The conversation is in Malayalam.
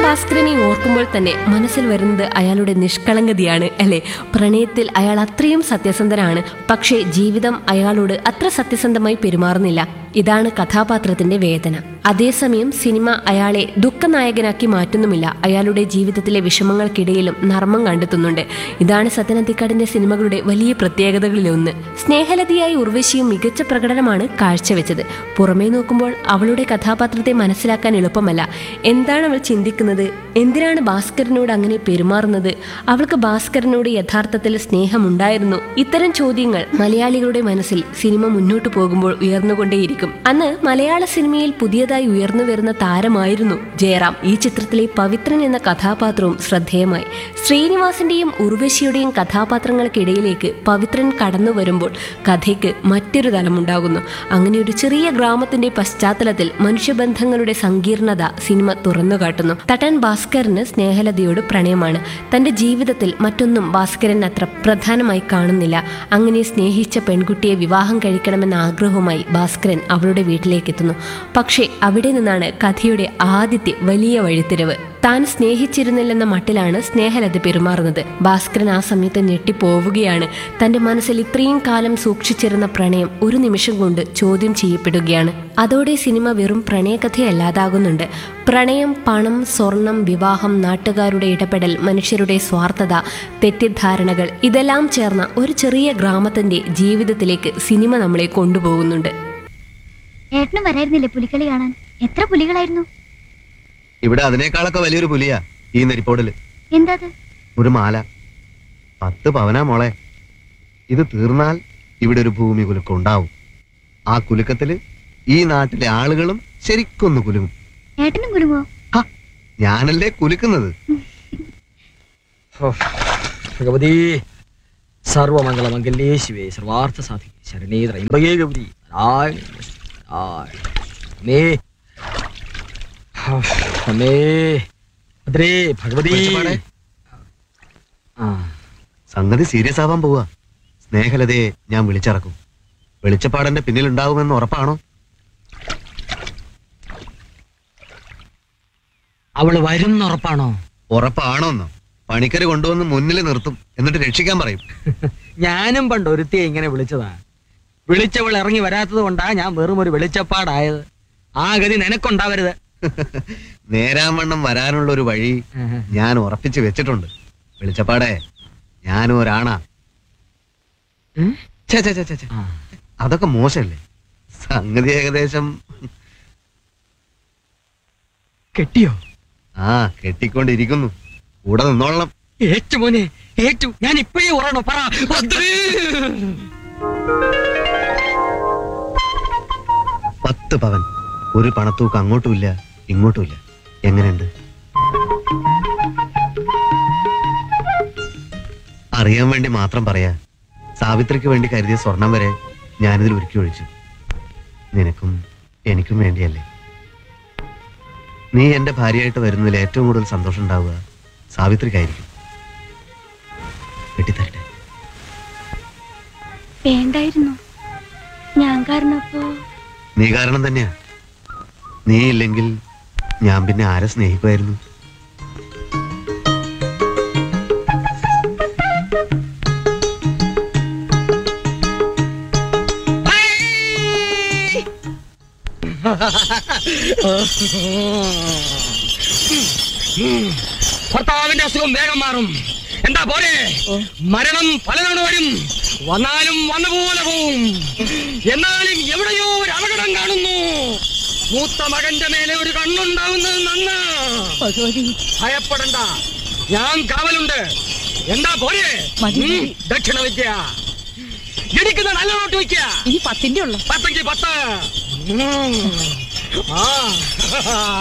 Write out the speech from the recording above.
ഭാസ്കരനെ ഓർക്കുമ്പോൾ തന്നെ മനസ്സിൽ വരുന്നത് അയാളുടെ നിഷ്കളങ്കതയാണ് അല്ലെ. പ്രണയത്തിൽ അയാൾ അത്രയും സത്യസന്ധനാണ്, പക്ഷേ ജീവിതം അയാളോട് അത്ര സത്യസന്ധമായി പെരുമാറുന്നില്ല. ഇതാണ് കഥാപാത്രത്തിന്റെ വേദന. അതേസമയം സിനിമ അയാളെ ദുഃഖനായകനാക്കി മാറ്റുന്നുമില്ല. അയാളുടെ ജീവിതത്തിലെ വിഷമങ്ങൾക്കിടയിലും നർമ്മം കണ്ടെത്തുന്നുണ്ട്. ഇതാണ് സത്യൻ അന്തിക്കാടിന്റെ സിനിമകളുടെ വലിയ പ്രത്യേകതകളിലൊന്ന്. സ്നേഹലതിയായി ഉർവശിയും മികച്ച പ്രകടനമാണ് കാഴ്ചവെച്ചത്. പുറമേ നോക്കുമ്പോൾ അവളുടെ കഥാപാത്രത്തെ മനസ്സിലാക്കാൻ എളുപ്പമല്ല. എന്താണ് അവൾ ചിന്തിക്കുന്നത്? എന്തിനാണ് ഭാസ്കരനോട് അങ്ങനെ പെരുമാറുന്നത്? അവൾക്ക് ഭാസ്കരനോട് യഥാർത്ഥത്തിൽ സ്നേഹമുണ്ടായിരുന്നു? ഇത്തരം ചോദ്യങ്ങൾ മലയാളികളുടെ മനസ്സിൽ സിനിമ മുന്നോട്ടു പോകുമ്പോൾ ഉയർന്നുകൊണ്ടേയിരിക്കും. അന്ന് മലയാള സിനിമയിൽ പുതിയതായി ഉയർന്നു വരുന്ന താരമായിരുന്നു ജയറാം. ഈ ചിത്രത്തിലെ പവിത്രൻ എന്ന കഥാപാത്രവും ശ്രദ്ധേയമായി. ശ്രീനിവാസിന്റെയും ഉർവശിയുടെയും കഥാപാത്രങ്ങൾക്കിടയിലേക്ക് പവിത്രൻ കടന്നു വരുമ്പോൾ കഥയ്ക്ക് മറ്റൊരു തലമുണ്ടാകുന്നു. അങ്ങനെ ഒരു ചെറിയ ഗ്രാമത്തിന്റെ പശ്ചാത്തലത്തിൽ മനുഷ്യബന്ധങ്ങളുടെ സങ്കീർണത സിനിമ തുറന്നുകാട്ടുന്നു. തട്ടാൻ ഭാസ്കരന് സ്നേഹലതയോട് പ്രണയമാണ്. തന്റെ ജീവിതത്തിൽ മറ്റൊന്നും ഭാസ്കരൻ അത്ര പ്രധാനമായി കാണുന്നില്ല. അങ്ങനെ സ്നേഹിച്ച പെൺകുട്ടിയെ വിവാഹം കഴിക്കണമെന്ന ആഗ്രഹവുമായി ഭാസ്കരൻ അവളുടെ വീട്ടിലേക്ക് എത്തുന്നു. പക്ഷേ അവിടെ നിന്നാണ് കഥയുടെ ആദ്യത്തെ വലിയ വഴിത്തിരിവ്. താൻ സ്നേഹിച്ചിരുന്നില്ലെന്ന മട്ടിലാണ് സ്നേഹലത പെരുമാറുന്നത്. ഭാസ്കരൻ ആ സമയത്ത് ഞെട്ടിപ്പോവുകയാണ്. തന്റെ മനസ്സിൽ ഇത്രയും കാലം സൂക്ഷിച്ചിരുന്ന പ്രണയം ഒരു നിമിഷം കൊണ്ട് ചോദ്യം ചെയ്യപ്പെടുകയാണ്. അതോടെ സിനിമ വെറും പ്രണയകഥയല്ലാതാകുന്നുണ്ട്. പ്രണയം, പണം, സ്വർണം, വിവാഹം, നാട്ടുകാരുടെ ഇടപെടൽ, മനുഷ്യരുടെ സ്വാർത്ഥത, തെറ്റിദ്ധാരണകൾ ഇതെല്ലാം ചേർന്ന ഒരു ചെറിയ ഗ്രാമത്തിന്റെ ജീവിതത്തിലേക്ക് സിനിമ നമ്മളെ കൊണ്ടുപോകുന്നുണ്ട്. ഏട്ടനും വരായിരുന്നില്ലേ പുലിക്കളി കാണാൻ? എത്ര പുലികളായിരുന്നു ഇവിടെ? അതിനേക്കാളൊക്കെ വലിയൊരു പുലിയാ ഈ നെരിപ്പോടില്. എന്താ ഒരു മാല, 10 പവനാ മോളെ. ഇത് തീർന്നാൽ ഇവിടെ ഒരു ഭൂമി കുലുക്കം ഉണ്ടാവും. ആ കുലുക്കത്തില് ഈ നാട്ടിലെ ആളുകളും ശരിക്കൊന്ന് കുലുങ്ങും. ഏട്ടനും കുലുങ്ങോ? ഞാനല്ലേ കുലുക്കുന്നത്. ഭഗവതി സർവമംഗളമംഗല്യേ ശിവേ സർവാർത്ഥ സാധികേ ശരണേ ത്രയംബകേ ഗൗരി ഭഗവതി. സംഗതി സീരിയസ് ആവാൻ പോവാ. സ്നേഹലതയെ ഞാൻ വിളിച്ചിറക്കും. വെളിച്ചപ്പാടന്റെ പിന്നിലുണ്ടാവുമെന്ന് ഉറപ്പാണോ? അവള് വരും ഉറപ്പാണോ? ഉറപ്പാണോന്നോ? പണിക്കര് കൊണ്ടുവന്ന് മുന്നിൽ നിർത്തും, എന്നിട്ട് രക്ഷിക്കാൻ പറയും. ഞാനും പണ്ട് ഒരുത്തിയെ ഇങ്ങനെ വിളിച്ചതാ. വിളിച്ചവൾ ഇറങ്ങി വരാത്തത് കൊണ്ടാ ഞാൻ വെറും ഒരു വെളിച്ചപ്പാടായത്. ആ ഗതി നിനക്കുണ്ടാവരുത്. നേരാവണ്ണം വരാനുള്ള ഒരു വഴി ഞാൻ ഉറപ്പിച്ചു വെച്ചിട്ടുണ്ട്. വെളിച്ചപ്പാടേ, ഞാനും ഒരാണാ. അതൊക്കെ മോശല്ലേ? സംഗതി ഏകദേശം കെട്ടിയോ? ആ, കെട്ടിക്കൊണ്ടിരിക്കുന്നു. കൂടെ നിന്നോളണം. ഏറ്റു മോനെ, ഏറ്റു. ഞാൻ ഇപ്പോഴേ ഉറണോ? പറ. 10 പവൻ. ഒരു പണത്തൂക്ക് അങ്ങോട്ടുമില്ല ഇങ്ങോട്ടുമില്ല. എങ്ങനെയുണ്ട്? അറിയാൻ വേണ്ടി മാത്രം പറയാ. സാവിത്രിക്ക് വേണ്ടി കരുതിയ സ്വർണം വരെ ഞാനിതിൽ ഒരുക്കി ഒഴിച്ചു. നിനക്കും എനിക്കും വേണ്ടിയല്ലേ. നീ എന്റെ ഭാര്യയായിട്ട് വരുന്നതിൽ ഏറ്റവും കൂടുതൽ സന്തോഷം ഉണ്ടാവുക സാവിത്രിക്കായിരിക്കും. കെട്ടിത്തരട്ടെ? വേണ്ടായിരുന്നു. ഞാൻ കാരണപ്പോ? നീ കാരണം തന്നെയാ. നീ ഇല്ലെങ്കിൽ ഞാൻ പിന്നെ ആരെ സ്നേഹിക്കുമായിരുന്നു? ഭർത്താവിന്റെ അസുഖം വേഗം മാറും. എന്താ പോലെ? മരണം പലതവണ വരും. വന്നാലും വന്നപോലെ പോവും. എന്നാലും എവിടെയോ ഒരു അപകടം കാണുന്നു. മൂത്ത മകന്റെ മേലെ ഒരു കണ്ണുണ്ടാവുന്നത് നന്നാ. ഭയപ്പെടണ്ട, ഞാൻ കാവലുണ്ട്. എന്താ പോലെ? ദക്ഷിണ വിദ്യ ഇടിക്കുന്ന നല്ല നോട്ട് വയ്ക്കുക. ഇനി 10ന്റെ ഉള്ളു. 10 10.